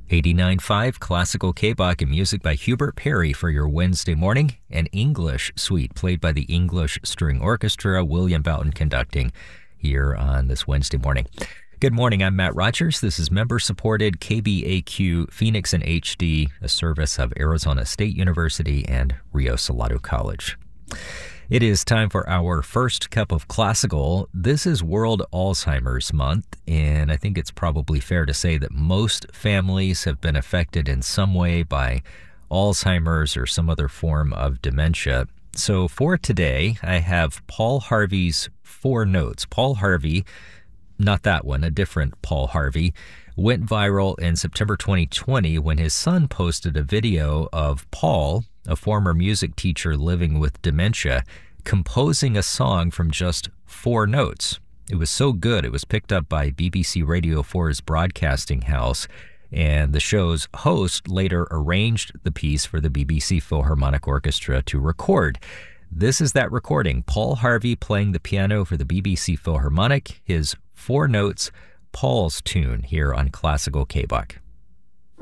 89.5 Classical K-Bach and music by Hubert Perry for your Wednesday morning. An English suite played by the English String Orchestra, William Boughton conducting here on this Wednesday morning. Good morning, I'm Matt Rogers. This is member-supported KBAQ Phoenix in HD, a service of Arizona State University and Rio Salado College. It is time for our first cup of classical. This is World Alzheimer's Month, and I think it's probably fair to say that most families have been affected in some way by Alzheimer's or some other form of dementia. So for today, I have Paul Harvey's Four Notes. Paul Harvey, not that one, a different Paul Harvey, went viral in September 2020 when his son posted a video of Paul, a former music teacher living with dementia, composing a song from just 4 notes. It was so good, it was picked up by BBC Radio 4's broadcasting house, and the show's host later arranged the piece for the BBC Philharmonic Orchestra to record. This is that recording, Paul Harvey playing the piano for the BBC Philharmonic, his 4 notes, Paul's tune here on Classical K-Bach.